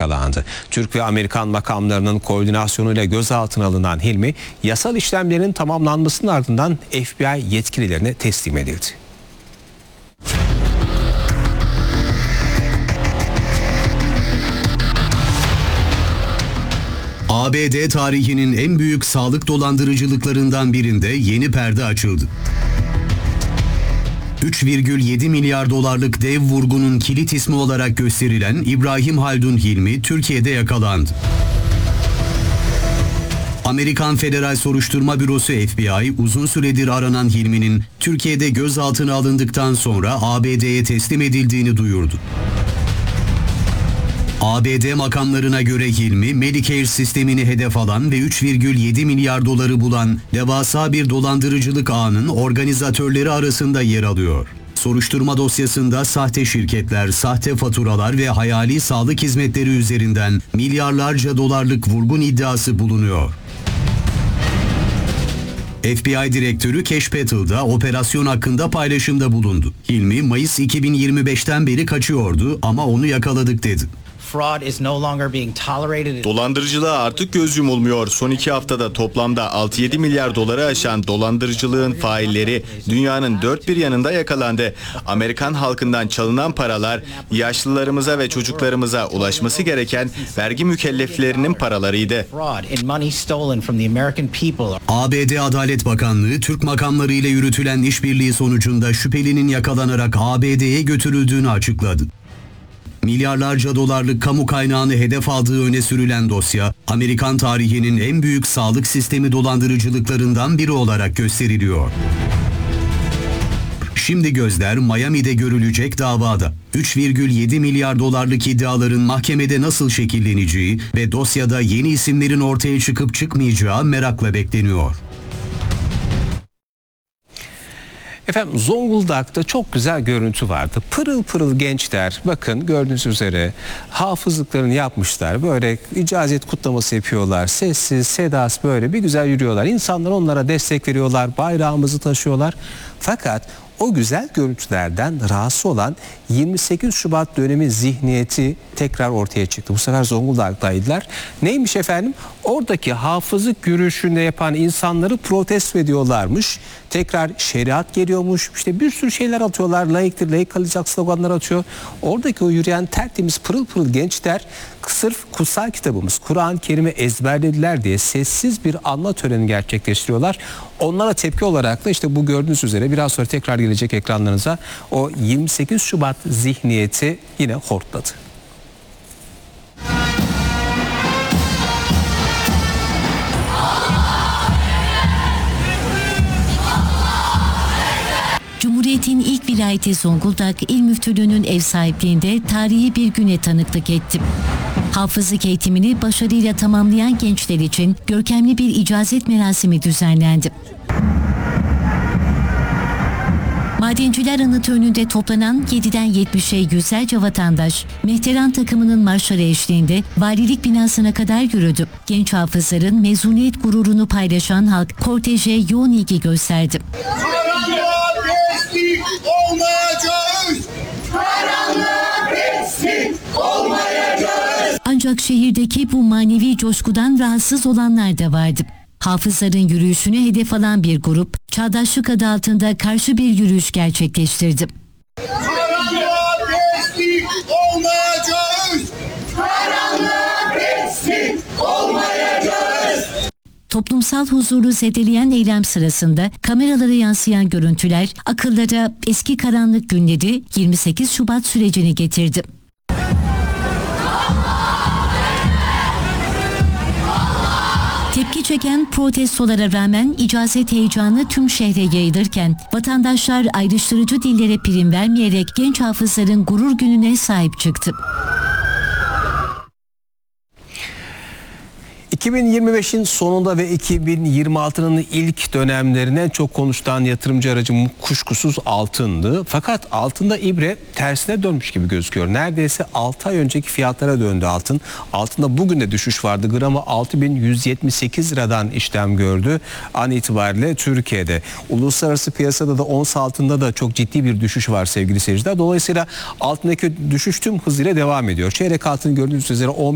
yakalandı. Türk ve Amerikan makamlarının koordinasyonuyla gözaltına alınan Hilmi, yasal işlemlerin tamamlanmasının ardından FBI yetkililerine teslim edildi. ABD tarihinin en büyük sağlık dolandırıcılıklarından birinde yeni perde açıldı. 3,7 milyar dolarlık dev vurgunun kilit ismi olarak gösterilen İbrahim Haldun Hilmi Türkiye'de yakalandı. Amerikan Federal Soruşturma Bürosu FBI uzun süredir aranan Hilmi'nin Türkiye'de gözaltına alındıktan sonra ABD'ye teslim edildiğini duyurdu. ABD makamlarına göre Hilmi, Medicare sistemini hedef alan ve 3,7 milyar doları bulan devasa bir dolandırıcılık ağının organizatörleri arasında yer alıyor. Soruşturma dosyasında sahte şirketler, sahte faturalar ve hayali sağlık hizmetleri üzerinden milyarlarca dolarlık vurgun iddiası bulunuyor. FBI direktörü Kesh Patel'da operasyon hakkında paylaşımda bulundu. Hilmi, Mayıs 2025'ten beri kaçıyordu ama onu yakaladık dedi. Dolandırıcılığa artık göz yumulmuyor. Son 2 haftada toplamda 6-7 milyar doları aşan dolandırıcılığın failleri dünyanın dört bir yanında yakalandı. Amerikan halkından çalınan paralar yaşlılarımıza ve çocuklarımıza ulaşması gereken vergi mükelleflerinin paralarıydı. ABD Adalet Bakanlığı, Türk makamları ile yürütülen işbirliği sonucunda şüphelinin yakalanarak ABD'ye götürüldüğünü açıkladı. Milyarlarca dolarlık kamu kaynağını hedef aldığı öne sürülen dosya, Amerikan tarihinin en büyük sağlık sistemi dolandırıcılıklarından biri olarak gösteriliyor. Şimdi gözler Miami'de görülecek davada. 3,7 milyar dolarlık iddiaların mahkemede nasıl şekilleneceği ve dosyada yeni isimlerin ortaya çıkıp çıkmayacağı merakla bekleniyor. Efendim, Zonguldak'ta çok güzel görüntü vardı. Pırıl pırıl gençler, bakın gördüğünüz üzere hafızlıklarını yapmışlar. Böyle icazet kutlaması yapıyorlar. Sessiz, sedasız böyle bir güzel yürüyorlar. İnsanlar onlara destek veriyorlar. Bayrağımızı taşıyorlar. Fakat o güzel görüntülerden rahatsız olan 28 Şubat dönemi zihniyeti tekrar ortaya çıktı. Bu sefer Zonguldak'taydılar. Neymiş efendim? Oradaki hafızlık yürüyüşünde yapan insanları protesto ediyorlarmış. Tekrar şeriat geliyormuş. İşte bir sürü şeyler atıyorlar. Layıktır, layık kalacak sloganlar atıyor. Oradaki o yürüyen tertemiz pırıl pırıl gençler sırf kutsal kitabımız Kur'an-ı Kerim'i ezberlediler diye sessiz bir anma töreni gerçekleştiriyorlar. Onlara tepki olarak da işte bu gördüğünüz üzere biraz sonra tekrar gelecek ekranlarınıza o 28 Şubat zihniyeti yine hortladı. Cumhuriyet'in ilk vilayeti Zonguldak İl Müftülüğü'nün ev sahipliğinde tarihi bir güne tanıklık etti. Hafızlık eğitimini başarıyla tamamlayan gençler için görkemli bir icazet merasimi düzenlendi. Madenciler Anıtı önünde toplanan 7'den 70'e yüzlerce vatandaş, Mehteran takımının marşları eşliğinde valilik binasına kadar yürüdü. Genç hafızların mezuniyet gururunu paylaşan halk korteje yoğun ilgi gösterdi. Ancak şehirdeki bu manevi coşkudan rahatsız olanlar da vardı. Hafızların yürüyüşünü hedef alan bir grup, Çağdaşlık adı altında karşı bir yürüyüş gerçekleştirdi. Toplumsal huzuru zedeleyen eylem sırasında kameralara yansıyan görüntüler akıllara eski karanlık günleri 28 Şubat sürecini getirdi. Tepki çeken protestolara rağmen icazet heyecanı tüm şehre yayılırken vatandaşlar ayrıştırıcı dillere prim vermeyerek genç hafızların gurur gününe sahip çıktı. 2025'in sonunda ve 2026'nın ilk dönemlerinde en çok konuşulan yatırımcı aracı kuşkusuz altındı. Fakat altında ibre tersine dönmüş gibi gözüküyor. Neredeyse 6 ay önceki fiyatlara döndü altın. Altında bugün de düşüş vardı. Gramı 6.178 liradan işlem gördü an itibariyle Türkiye'de. Uluslararası piyasada da ons altında da çok ciddi bir düşüş var sevgili seyirciler. Dolayısıyla altındaki düşüş tüm hızıyla devam ediyor. Çeyrek altın gördüğünüz üzere